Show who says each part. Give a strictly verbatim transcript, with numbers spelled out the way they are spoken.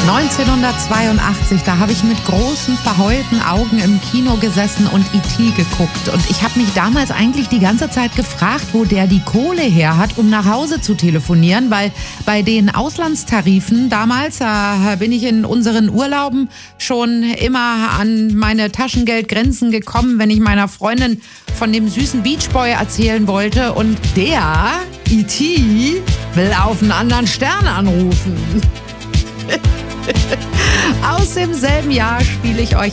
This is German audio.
Speaker 1: neunzehnhundertzweiundachtzig, da habe ich mit großen, verheulten Augen im Kino gesessen und E T geguckt. Und ich habe mich damals eigentlich die ganze Zeit gefragt, wo der die Kohle her hat, um nach Hause zu telefonieren. Weil bei den Auslandstarifen damals, da bin ich in unseren Urlauben schon immer an meine Taschengeldgrenzen gekommen, wenn ich meiner Freundin von dem süßen Beachboy erzählen wollte. Und der, E T, will auf einen anderen Stern anrufen. Aus demselben Jahr spiele ich euch